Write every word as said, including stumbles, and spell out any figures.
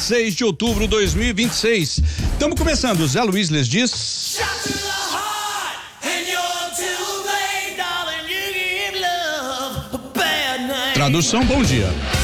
seis de outubro de dois mil e vinte e seis. Estamos começando. Zé Luiz lhes diz. Tradução, bom dia.